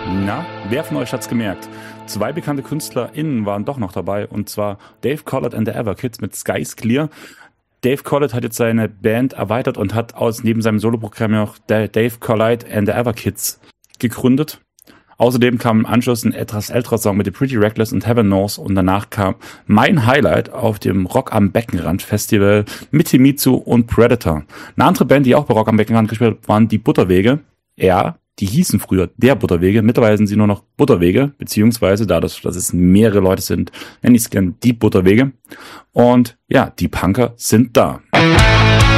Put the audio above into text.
Na, wer von euch hat's gemerkt? 2 bekannte KünstlerInnen waren doch noch dabei, und zwar Dave Collett and the Everkids mit Sky's Clear. Dave Collett hat jetzt seine Band erweitert und hat neben seinem Soloprogramm noch Dave Collett and the Everkids gegründet. Außerdem kam im Anschluss ein etwas älterer Song mit The Pretty Reckless und Heaven Knows, und danach kam mein Highlight auf dem Rock am Beckenrand Festival mit Himitsu und Predator. Eine andere Band, die auch bei Rock am Beckenrand gespielt hat, waren die Butterwege. Ja, die hießen früher der Butterwege, mittlerweile sind sie nur noch Butterwege, beziehungsweise dadurch, dass es mehrere Leute sind, nenne ich es gerne die Butterwege. Und ja, die Punker sind da.